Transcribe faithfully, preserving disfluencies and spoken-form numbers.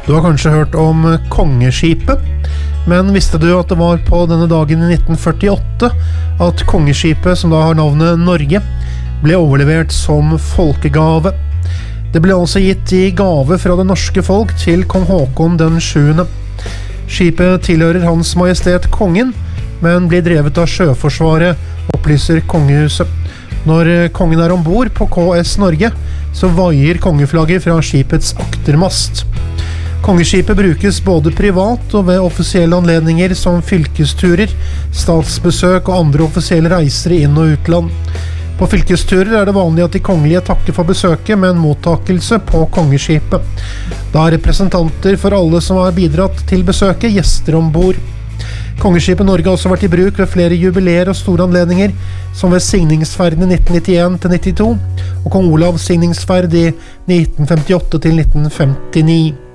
Du har kanskje hørt om Kongeskipet, men visste du at det var på denne dagen i nitten førtiåtte at Kongeskipet, som da har navnet Norge, ble overlevert som folkegave. Det ble altså gitt i gave fra det norske folk til kong Håkon den sjuende. Skipet tilhører Hans Majestet Kongen, men blir drevet av Sjøforsvaret, opplyser kongehuset. Når kongen er ombord på K S Norge, så vaier kongeflagget fra skipets aktermast. Kongeskipet brukes både privat og ved offisielle anledninger som fylkesturer, statsbesøk og andre offisielle reiser i inn- og utland. På fylkesturer er det vanlig at de kongelige takker for besøket med en mottakelse på kongeskipet. Da er representanter for alle som har bidratt til besøket gjester ombord. Kongeskipet Norge har også vært i bruk ved flere jubileer og store anledninger, som ved signingsferden i nitten nittien til nittito og kong Olavs signingsferd i nitten femtiåtte til nitten femtini.